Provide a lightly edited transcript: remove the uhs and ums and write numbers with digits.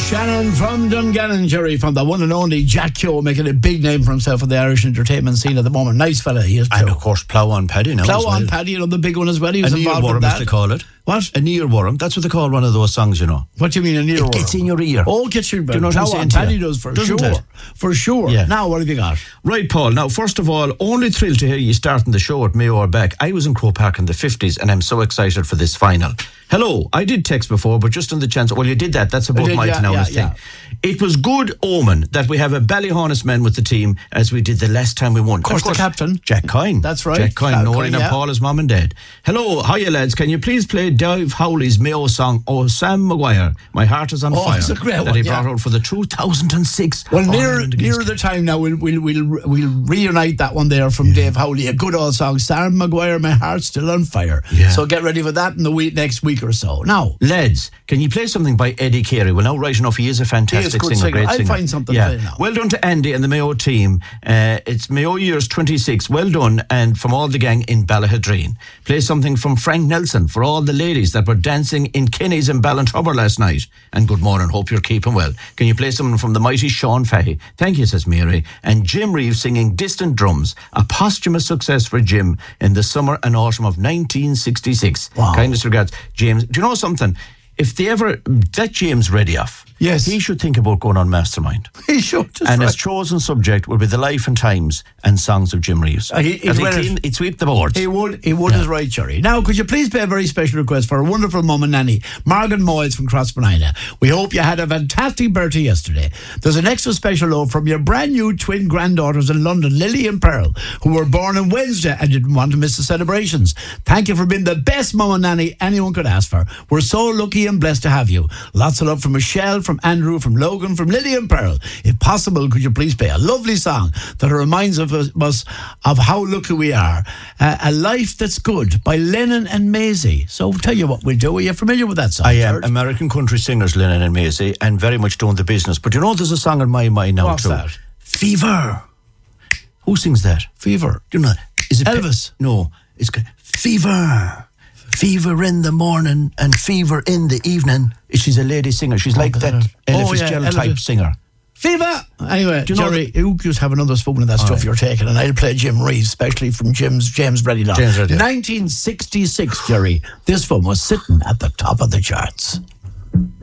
Shannon from Dungannon, Jerry, from the one and only Jack Keogh, making a big name for himself in the Irish entertainment scene at the moment. Nice fella he is. And of course, Plough on Paddy now. Plough on Paddy, you know, the big one as well. He was involved with that. As they call it. What? An earworm. That's what they call one of those songs, you know. What do you mean an earworm? It gets in your ear. Oh, gets your ear. Do you know what I'm saying? Paddy does for Doesn't sure. it? For sure. Yeah. Now, what have you got? Right, Paul. Now, first of all, only thrilled to hear you starting the show at Mayo or back. I was in Croke Park in the 50s and I'm so excited for this final. Hello, I did text before, but just on the chance. Well, you did that. That's about my thing. It was good omen that we have a Ballyhonest man with the team as we did the last time we won. Of course, the captain. Jack Coyne. That's right. Jack Coyne, Noreen and Paul, his mum and dad. Hello, hiya lads. Can you please play Dave Howley's Mayo song, Oh Sam Maguire, My Heart Is on Fire? It's a great one, that he brought out for the 2006. Well, near the time now, we'll reunite that one there from Dave Howley. A good old song, Sam Maguire, My Heart's Still on Fire. Yeah. So get ready for that in the next week or so. Now, lads, can you play something by Eddie Carey? Well, now, right enough, he is a fantastic singer. Great singer. I'll find something for you now. Well done to Andy and the Mayo team. It's Mayo Years 26. Well done, and from all the gang in Ballahadreen. Play something from Frank Nelson for all the ladies that were dancing in Kenny's in Ballintrubber last night. And good morning, hope you're keeping well. Can you play something from the mighty Sean Fahey? Thank you, says Mary. And Jim Reeves singing Distant Drums, a posthumous success for Jim in the summer and autumn of 1966. Wow. Kindest regards, James. Do you know something? If they ever let James Reddy off, yes, he should think about going on Mastermind. He should. And his chosen subject will be the life and times and songs of Jim Reeves. He'd sweep the boards. He would is right, Jerry. Now, could you please play a very special request for a wonderful mum and nanny, Margaret Moyles from Crossbenina. We hope you had a fantastic birthday yesterday. There's an extra special love from your brand new twin granddaughters in London, Lily and Pearl, who were born on Wednesday and didn't want to miss the celebrations. Thank you for being the best mum and nanny anyone could ask for. We're so lucky and blessed to have you. Lots of love from Michelle, from Andrew, from Logan, from Lily and Pearl. If possible, could you please play a lovely song that reminds us of how lucky we are. A Life That's Good by Lennon and Maisie. So tell you what we'll do. Are you familiar with that song? I am. American country singers Lennon and Maisie, and very much doing the business. But you know, there's a song in my mind now. What's too. That? Fever. Who sings that? Fever. Do you know? Is it Elvis? No, it's Fever. Fever in the morning and fever in the evening. She's a lady singer. She's like that Ella Fitzgerald type singer. Fever! Anyway, Jerry, you just have another spoon of that stuff you're taking, and I'll play Jim Reeves, especially from James Reddy. 1966, Jerry. This one was sitting at the top of the charts.